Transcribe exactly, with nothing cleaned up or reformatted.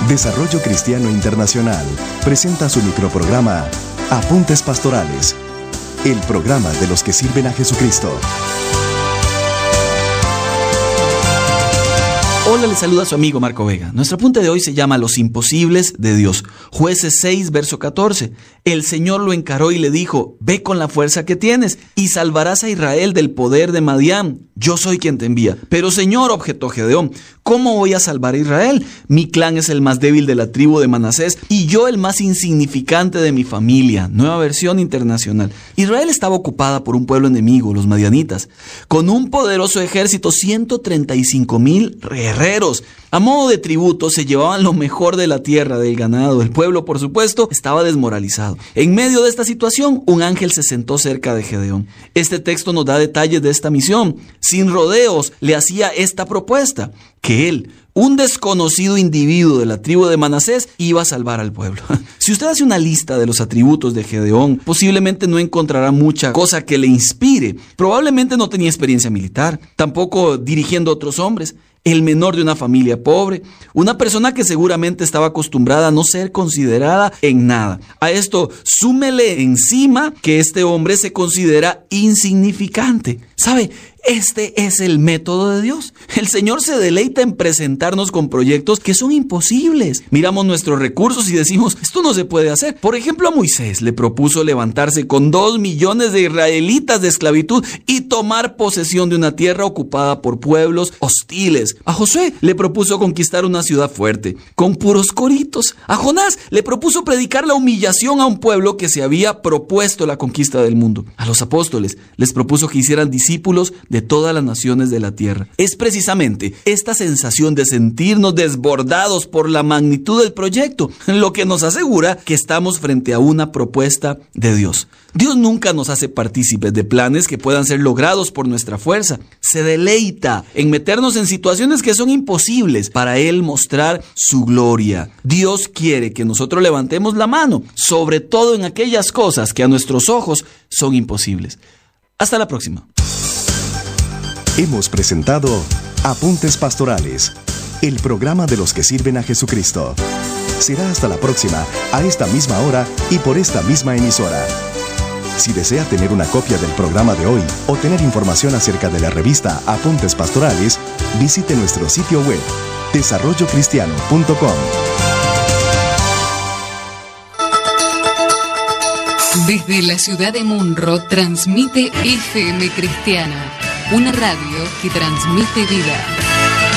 Desarrollo Cristiano Internacional presenta su microprograma Apuntes Pastorales, el programa de los que sirven a Jesucristo. Hola, le saluda su amigo Marco Vega. Nuestro apunte de hoy se llama Los imposibles de Dios. Jueces seis, verso catorce. El Señor lo encaró y le dijo: ve con la fuerza que tienes y salvarás a Israel del poder de Madián. Yo soy quien te envía. Pero Señor, objetó Gedeón, ¿cómo voy a salvar a Israel? Mi clan es el más débil de la tribu de Manasés y yo el más insignificante de mi familia. Nueva versión internacional. Israel estaba ocupada por un pueblo enemigo, los madianitas, con un poderoso ejército, ciento treinta y cinco mil guerreros. A modo de tributo se llevaban lo mejor de la tierra, del ganado. El pueblo, por supuesto, estaba desmoralizado. En medio de esta situación, un ángel se sentó cerca de Gedeón. Este texto nos da detalles de esta misión. Sin rodeos, le hacía esta propuesta: que él, un desconocido individuo de la tribu de Manasés, iba a salvar al pueblo. Si usted hace una lista de los atributos de Gedeón, posiblemente no encontrará mucha cosa que le inspire. Probablemente no tenía experiencia militar, tampoco dirigiendo a otros hombres. El menor de una familia pobre, una persona que seguramente estaba acostumbrada a no ser considerada en nada. A esto súmele encima que este hombre se considera insignificante. ¿Sabe? Este es el método de Dios. El Señor se deleita en presentarnos con proyectos que son imposibles. Miramos nuestros recursos y decimos: esto no se puede hacer. Por ejemplo, a Moisés le propuso levantarse con dos millones de israelitas de esclavitud y tomar posesión de una tierra ocupada por pueblos hostiles. A Josué le propuso conquistar una ciudad fuerte con puros coritos. A Jonás le propuso predicar la humillación a un pueblo que se había propuesto la conquista del mundo. A los apóstoles les propuso que hicieran discípulos de todas las naciones de la tierra. Es precisamente esta sensación de sentirnos desbordados por la magnitud del proyecto lo que nos asegura que estamos frente a una propuesta de Dios. Dios nunca nos hace partícipes de planes que puedan ser logrados por nuestra fuerza. Se deleita en meternos en situaciones que son imposibles para Él mostrar su gloria. Dios quiere que nosotros levantemos la mano, sobre todo en aquellas cosas que a nuestros ojos son imposibles. Hasta la próxima. Hemos presentado Apuntes Pastorales, el programa de los que sirven a Jesucristo. Será hasta la próxima, a esta misma hora y por esta misma emisora. Si desea tener una copia del programa de hoy o tener información acerca de la revista Apuntes Pastorales, visite nuestro sitio web, desarrollo cristiano punto com. Desde la ciudad de Munro transmite F M Cristiana, una radio que transmite vida.